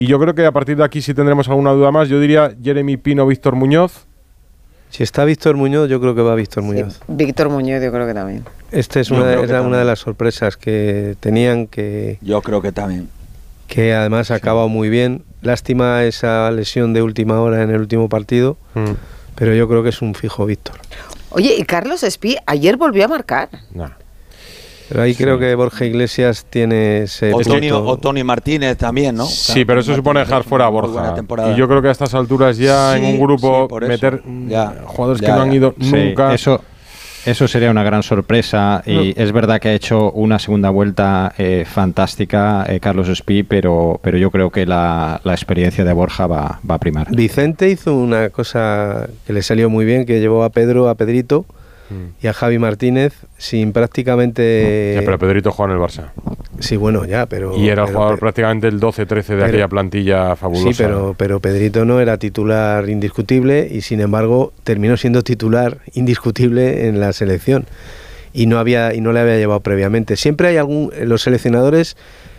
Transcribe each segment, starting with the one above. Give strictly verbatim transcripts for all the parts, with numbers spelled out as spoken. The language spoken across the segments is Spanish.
y yo creo que a partir de aquí si tendremos alguna duda más, yo diría Jeremy Pino, Víctor Muñoz. Si está Víctor Muñoz, yo creo que va Víctor Muñoz. Sí, Víctor Muñoz yo creo que también. Esta es una, era una de las sorpresas que tenían, que yo creo que también. Que además ha acabado muy bien. Lástima esa lesión de última hora en el último partido, mm. pero yo creo que es un fijo Víctor. Oye, ¿y Carlos Espí ayer volvió a marcar? No. Pero ahí sí. creo que Borja Iglesias tiene ese... O Tony, o Tony Martínez también, ¿no? Sí, claro, pero eso supone dejar fuera a Borja. Y yo creo que a estas alturas ya sí, en un grupo sí, meter ya, jugadores ya, que no han ido sí, nunca... Eso, eso sería una gran sorpresa y no. es verdad que ha hecho una segunda vuelta eh, fantástica eh, Carlos Espí, pero, pero yo creo que la, la experiencia de Borja va, va a primar. Vicente hizo una cosa que le salió muy bien, que llevó a Pedro, a Pedrito... y a Javi Martínez sin prácticamente... Ya, pero Pedrito juega en el Barça. Sí, bueno, ya, pero... Y era el pero, jugador pero, prácticamente el doce trece de pero, aquella plantilla fabulosa. Sí, pero, pero Pedrito no era titular indiscutible y sin embargo terminó siendo titular indiscutible en la selección y no había y no le había llevado previamente. Siempre hay algún... Los seleccionadores,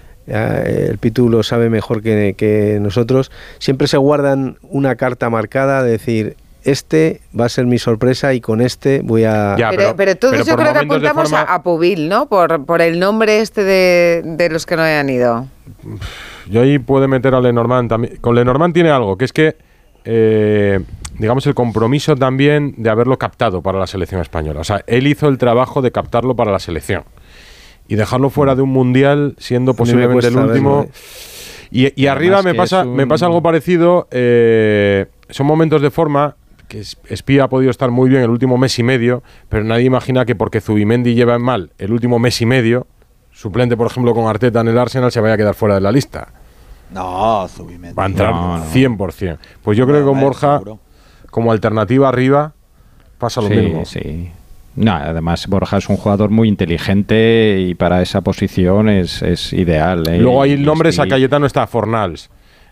el Pitu lo sabe mejor que, que nosotros, siempre se guardan una carta marcada de decir... Este va a ser mi sorpresa y con este voy a... Ya, pero, pero, pero todos pero yo creo que apuntamos forma... a, a Pubil, ¿no? Por, por el nombre este de, de los que no hayan ido. Yo ahí puedo meter a Lenormand también. Con Lenormand tiene algo, que es que, eh, digamos, el compromiso también de haberlo captado para la selección española. O sea, él hizo el trabajo de captarlo para la selección. Y dejarlo fuera de un mundial, siendo posiblemente el último... Verlo, ¿eh? Y, y arriba me pasa, un... me pasa algo parecido. Eh, son momentos de forma... que Espí ha podido estar muy bien el último mes y medio, pero nadie imagina que porque Zubimendi lleva mal el último mes y medio, suplente por ejemplo con Arteta en el Arsenal, se vaya a quedar fuera de la lista. No, Zubimendi. Va a entrar no, no. cien por ciento. Pues yo no, creo que con Borja, seguro. Como alternativa arriba, pasa lo sí, mismo. Sí. No, además Borja es un jugador muy inteligente y para esa posición es, es ideal. ¿eh? Luego hay nombres, a Cayetano está Fornals.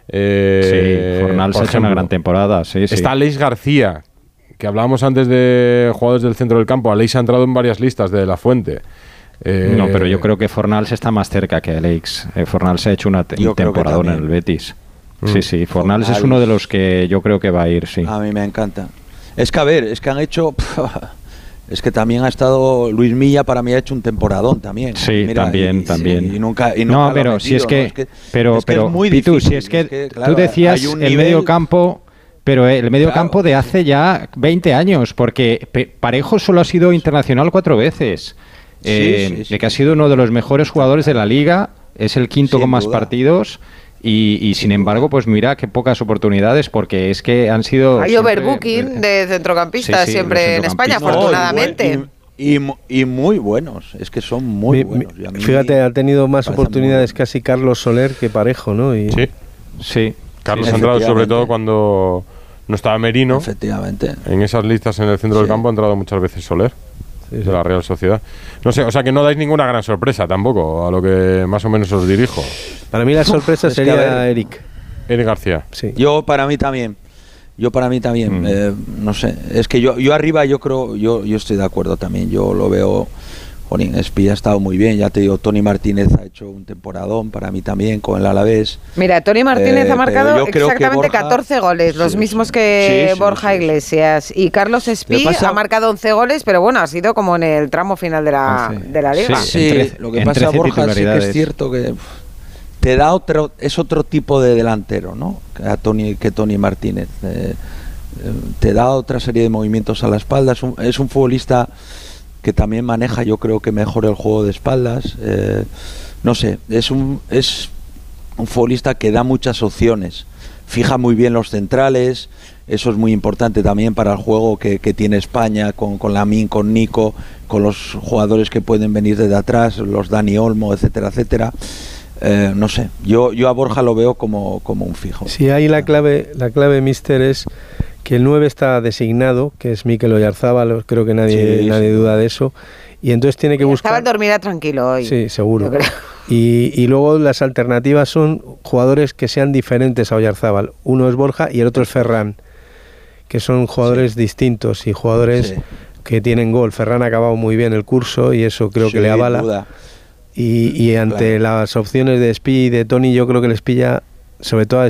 Eh, sí, Fornals ha hecho una gran temporada. Sí, está sí. Aleix García, que hablábamos antes de jugadores del centro del campo. Aleix ha entrado en varias listas de La Fuente. Eh, no, pero yo creo que Fornals está más cerca que Aleix. Eh, Fornals ha hecho una te- temporada en el Betis. Mm. Sí, sí, Fornals, Fornals es uno de los que yo creo que va a ir, sí. A mí me encanta. Es que, a ver, es que han hecho... Es que también ha estado Luis Milla, para mí ha hecho un temporadón también. Sí, Mira, también, y, también. Y nunca, y nunca no, pero metido, si es que, ¿no? es que pero, es que pero, es muy Pitu, difícil, si es que, es que claro, tú decías el nivel... medio campo, pero el medio claro. campo de hace ya veinte años, porque Parejo solo ha sido internacional cuatro veces, sí, eh, sí, sí. que ha sido uno de los mejores jugadores de la liga, es el quinto Sin con más duda. partidos. Y, y sin embargo, pues mira qué pocas oportunidades, porque es que han sido... Hay siempre, overbooking de centrocampistas sí, sí, siempre en España, no, afortunadamente. Y, y, y muy buenos, es que son muy mi, buenos. Mi, mí fíjate, ha tenido más oportunidades casi Carlos Soler que Parejo, ¿no? Y sí, sí. Carlos sí, ha entrado sobre todo cuando no estaba Merino. Efectivamente. En esas listas en el centro sí. del campo ha entrado muchas veces Soler. Sí, de la Real Sociedad. No sé, o sea que no dais ninguna gran sorpresa tampoco, a lo que más o menos os dirijo. Para mí la sorpresa Uf, sería ver, Eric. Eric García. Sí. Yo para mí también. Yo para mí también. Mm. Eh, no sé, es que yo yo arriba yo creo, yo yo estoy de acuerdo también. Yo lo veo. Jolín, Espí ha estado muy bien, ya te digo, Tony Martínez ha hecho un temporadón para mí también con el Alavés. Mira, Tony Martínez eh, ha marcado exactamente Borja, catorce goles, los sí, mismos que sí, sí, Borja sí, Iglesias. Y Carlos Espí ha marcado once goles, pero bueno, ha sido como en el tramo final de la, once. De la liga. Sí, sí entre, lo que pasa, Borja, sí que es cierto que te da otro, es otro tipo de delantero, ¿no? A Tony, que Tony Martínez. Eh, te da otra serie de movimientos a la espalda, es un, es un futbolista que también maneja, yo creo que mejor el juego de espaldas, eh, no sé, es un es un futbolista que da muchas opciones, fija muy bien los centrales, eso es muy importante también para el juego que, que tiene España con, con Lamine, con Nico, con los jugadores que pueden venir desde atrás, los Dani Olmo, etcétera, etcétera. Eh, no sé, yo yo a Borja lo veo como, como un fijo. Sí, ahí la clave, la clave, mister, es que el nueve está designado, que es Mikel Oyarzábal, creo que nadie, sí, nadie sí. duda de eso, y entonces tiene que buscar... Oyarzábal dormirá tranquilo hoy. Sí, seguro. Y, y luego las alternativas son jugadores que sean diferentes a Oyarzábal. Uno es Borja y el otro es Ferran, que son jugadores sí. distintos y jugadores sí. que tienen gol. Ferran ha acabado muy bien el curso y eso creo sí, que le avala. Duda. Y, y ante claro. las opciones de Espí y de Tony, yo creo que les pilla sobre todo a